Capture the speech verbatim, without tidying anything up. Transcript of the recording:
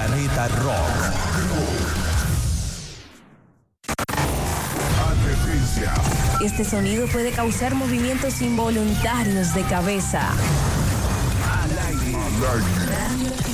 Planeta Rock. Advertencia. Este sonido puede causar movimientos involuntarios de cabeza. Al aire. Al aire.